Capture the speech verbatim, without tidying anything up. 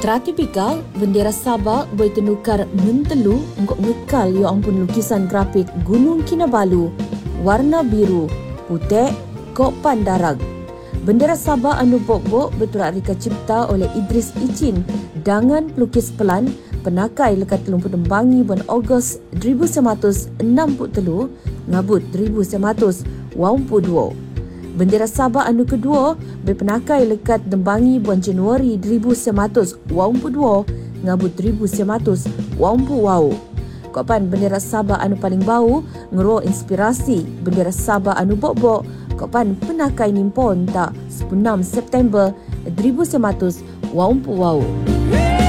Tratipikal, bendera Sabah boleh tenukar mentelu untuk ngekal yo ampun lukisan grafik Gunung Kinabalu, warna biru, putih, kok pandarag. Bendera Sabah anu bok-bok beturak rika cipta oleh Idris Icin dengan pelukis pelan penakai lekat telung pedembangi bulan Ogos seribu sembilan ratus enam puluh tiga ngabut seribu sembilan ratus dua puluh dua. Bendera Sabah anu kedua berpenakai lekat dembangi bulan Januari seribu sembilan ratus dua puluh dua ngabut seribu sembilan ratus dua puluh. Kopan bendera Sabah anu paling bau ngero inspirasi bendera Sabah anu bok-bok kopan penakai nimpon tak enam September seribu sembilan ratus dua puluh.